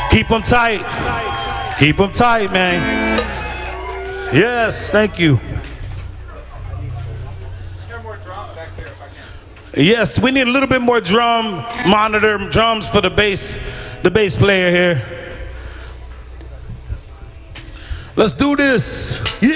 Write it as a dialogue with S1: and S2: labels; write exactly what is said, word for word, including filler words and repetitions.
S1: Keep them tight. Keep them tight, man. Yes, thank you. Yes, we need a little bit more drum monitor, drums for the bass, the bass player here. Let's do this. Yeah.